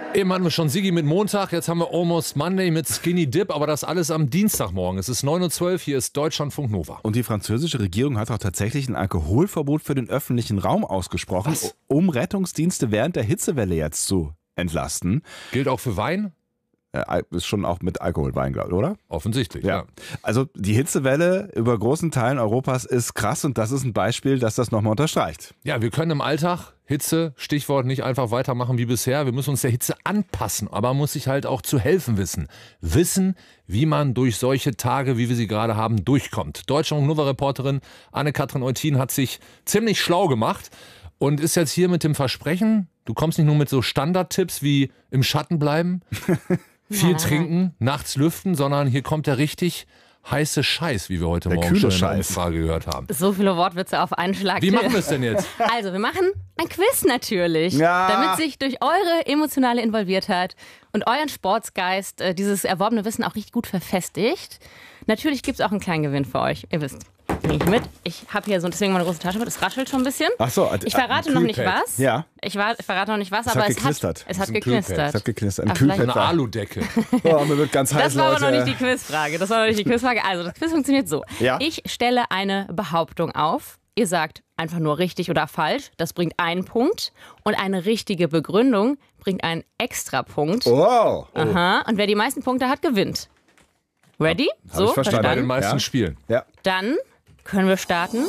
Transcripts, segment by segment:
Eben hatten wir schon Sigi mit Montag, jetzt haben wir Almost Monday mit Skinny Dip, aber das alles am Dienstagmorgen. Es ist 9:12 Uhr, hier ist Deutschlandfunk Nova. Und die französische Regierung hat auch tatsächlich ein Alkoholverbot für den öffentlichen Raum ausgesprochen, um Rettungsdienste während der Hitzewelle jetzt zu entlasten. Gilt auch für Wein? Ist schon auch mit Alkoholwein, glaube ich, oder? Offensichtlich, ja. Also die Hitzewelle über großen Teilen Europas ist krass und das ist ein Beispiel, das das nochmal unterstreicht. Ja, wir können im Alltag Hitze, Stichwort, nicht einfach weitermachen wie bisher. Wir müssen uns der Hitze anpassen, aber man muss sich halt auch zu helfen wissen. Wissen, wie man durch solche Tage, wie wir sie gerade haben, durchkommt. Deutschland-Nova-Reporterin Anne-Kathrin Eutin hat sich ziemlich schlau gemacht und ist jetzt hier mit dem Versprechen, du kommst nicht nur mit so Standardtipps wie im Schatten bleiben, viel trinken, nachts lüften, sondern hier kommt der richtig heiße Scheiß, wie wir heute Morgen schon in der Umfrage gehört haben. So viele Wortwitze auf einen Schlag. Wie machen wir es denn jetzt? Also, wir machen ein Quiz natürlich, damit sich durch eure emotionale Involviertheit und euren Sportsgeist dieses erworbene Wissen auch richtig gut verfestigt. Natürlich gibt es auch einen kleinen Gewinn für euch, ihr wisst. Bring ich mit. Ich habe hier so deswegen meine große Tasche mit. Es raschelt schon ein bisschen. Ach so, ich verrate noch nicht was. Ja. Ich verrate noch nicht was, aber es hat geknistert. Es hat geknistert. Es hat geknistert. Ein Kühlpad. Eine Aludecke. Oh, mir wird ganz heiß, das war Leute. aber noch nicht die Quizfrage. Also, das Quiz funktioniert so. Ja? Ich stelle eine Behauptung auf. Ihr sagt einfach nur richtig oder falsch. Das bringt einen Punkt. Und eine richtige Begründung bringt einen Extrapunkt. Wow. Aha. Und wer die meisten Punkte hat, gewinnt. Ready? Hab ich verstanden. Bei den meisten Spielen. Ja. Dann können wir starten.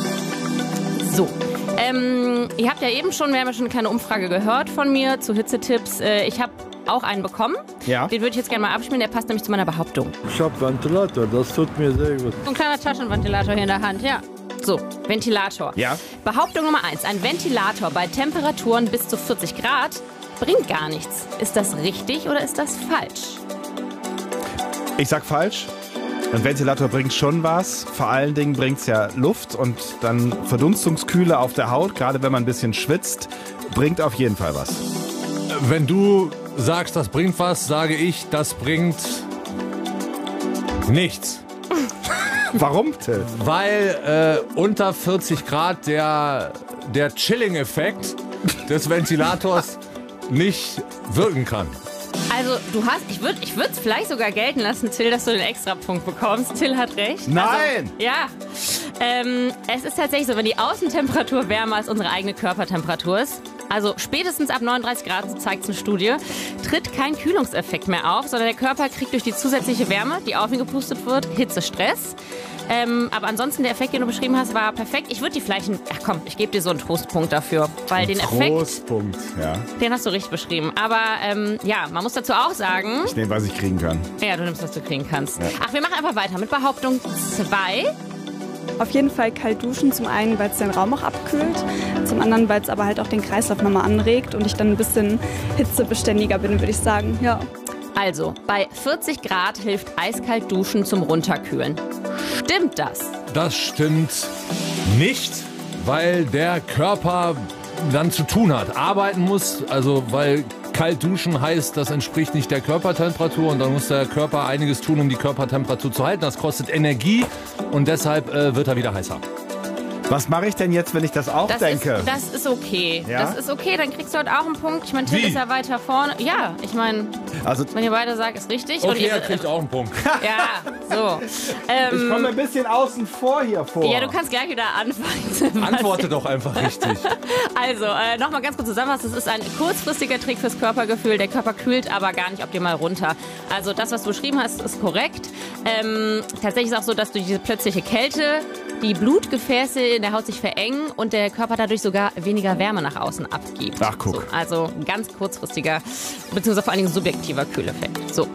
So. Ihr habt ja eben schon, wir haben ja schon eine kleine Umfrage gehört von mir zu Hitzetipps. Ich habe auch einen bekommen. Ja. Den würde ich jetzt gerne mal abspielen, der passt nämlich zu meiner Behauptung. Ich habe Ventilator, das tut mir sehr gut. So ein kleiner Taschenventilator hier in der Hand, ja. So, Ventilator. Ja. Behauptung Nummer 1. Ein Ventilator bei Temperaturen bis zu 40 Grad bringt gar nichts. Ist das richtig oder ist das falsch? Ich sag falsch. Ein Ventilator bringt schon was. Vor allen Dingen bringt es ja Luft und dann Verdunstungskühle auf der Haut, gerade wenn man ein bisschen schwitzt, bringt auf jeden Fall was. Wenn du sagst, das bringt was, sage ich, das bringt nichts. Warum, Till? Weil unter 40 Grad der Chilling-Effekt des Ventilators nicht wirken kann. Also, ich würde es vielleicht sogar gelten lassen, Till, dass du den Extrapunkt bekommst. Till hat recht. Nein! Also, ja. Es ist tatsächlich so, wenn die Außentemperatur wärmer als unsere eigene Körpertemperatur ist, also spätestens ab 39 Grad, so zeigt es eine Studie, tritt kein Kühlungseffekt mehr auf, sondern der Körper kriegt durch die zusätzliche Wärme, die auf ihn gepustet wird, Hitzestress. Aber ansonsten, der Effekt, den du beschrieben hast, war perfekt. Ich würde dir vielleicht ich gebe dir so einen Trostpunkt dafür. Weil den Effekt, Trostpunkt, ja. Den hast du richtig beschrieben. Aber man muss dazu auch sagen... Ich nehme, was ich kriegen kann. Ja, du nimmst, was du kriegen kannst. Ja. Ach, wir machen einfach weiter mit Behauptung 2. Auf jeden Fall kalt duschen, zum einen, weil es den Raum auch abkühlt, zum anderen, weil es aber halt auch den Kreislauf nochmal anregt und ich dann ein bisschen hitzebeständiger bin, würde ich sagen, ja. Also, bei 40 Grad hilft eiskalt duschen zum Runterkühlen. Stimmt das? Das stimmt nicht, weil der Körper dann zu tun hat, arbeiten muss, also weil kalt duschen heißt, das entspricht nicht der Körpertemperatur und dann muss der Körper einiges tun, um die Körpertemperatur zu halten. Das kostet Energie und deshalb wird er wieder heißer. Was mache ich denn jetzt, wenn ich das auch denke? Das ist okay. Ja? Das ist okay, dann kriegst du heute auch einen Punkt. Ich meine, Till ist ja weiter vorne. Ja, ich meine, wenn ihr beide sagt, ist richtig. Okay, und ihr kriegt auch einen Punkt. Ja, so. Ich komme ein bisschen außen vor hier vor. Ja, du kannst gleich wieder anfangen. Antworte doch einfach richtig. Also, nochmal ganz kurz zusammenfassen. Das ist ein kurzfristiger Trick fürs Körpergefühl. Der Körper kühlt aber gar nicht optimal runter. Also das, was du beschrieben hast, ist korrekt. Tatsächlich ist es auch so, dass durch diese plötzliche Kälte die Blutgefäße in der Haut sich verengen und der Körper dadurch sogar weniger Wärme nach außen abgibt. Ach, guck. So, also ein ganz kurzfristiger, beziehungsweise vor allen Dingen subjektiver Kühleffekt. So.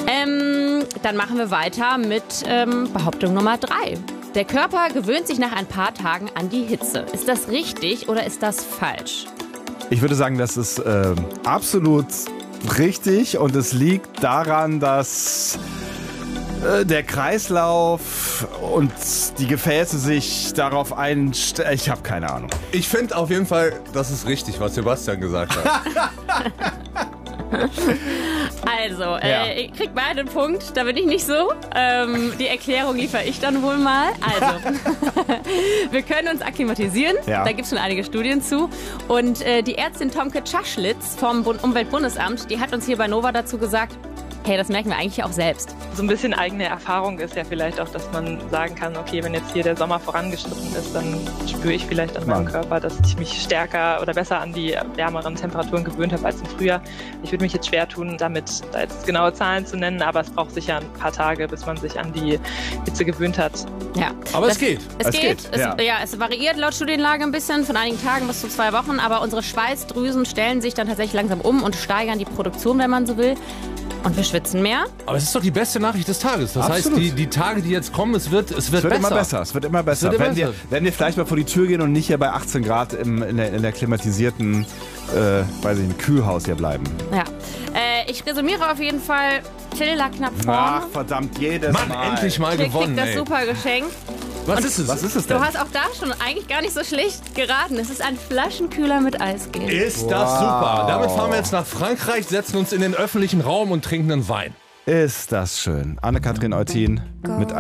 Dann machen wir weiter mit Behauptung Nummer 3. Der Körper gewöhnt sich nach ein paar Tagen an die Hitze. Ist das richtig oder ist das falsch? Ich würde sagen, das ist absolut richtig und es liegt daran, dass der Kreislauf und die Gefäße sich darauf einstellen. Ich habe keine Ahnung. Ich finde auf jeden Fall, das ist richtig, was Sebastian gesagt hat. Also, ihr kriegt beide einen Punkt, da bin ich nicht so. Die Erklärung liefere ich dann wohl mal. Also, wir können uns akklimatisieren, da gibt es schon einige Studien zu. Und die Ärztin Tomke Czaschlitz vom Umweltbundesamt, die hat uns hier bei Nova dazu gesagt, hey, das merken wir eigentlich auch selbst. So ein bisschen eigene Erfahrung ist ja vielleicht auch, dass man sagen kann, okay, wenn jetzt hier der Sommer vorangeschritten ist, dann spüre ich vielleicht an meinem Körper, dass ich mich stärker oder besser an die wärmeren Temperaturen gewöhnt habe als im Frühjahr. Ich würde mich jetzt schwer tun, damit da jetzt genaue Zahlen zu nennen, aber es braucht sicher ein paar Tage, bis man sich an die Hitze gewöhnt hat. Ja. Aber es geht. Es geht. Es variiert laut Studienlage ein bisschen, von einigen Tagen bis zu 2 Wochen, aber unsere Schweißdrüsen stellen sich dann tatsächlich langsam um und steigern die Produktion, wenn man so will. Und wir schwitzen mehr. Aber es ist doch die beste Nachricht des Tages. Das heißt, die Tage, die jetzt kommen, es wird besser. Immer besser. Es wird immer besser. Wenn wir vielleicht mal vor die Tür gehen und nicht hier bei 18 Grad in der klimatisierten, Kühlhaus hier bleiben. Ja. Ich resümiere auf jeden Fall. Till lag knapp vorne. Ach, verdammt, jedes Mal. Mann, endlich mal gewonnen, kriegt das super Geschenk. Was ist es denn? Du hast auch da schon eigentlich gar nicht so schlecht geraten. Es ist ein Flaschenkühler mit Eisgel. Ist das super. Damit fahren wir jetzt nach Frankreich, setzen uns in den öffentlichen Raum und trinken einen Wein. Ist das schön. Anne-Kathrin Eutin mit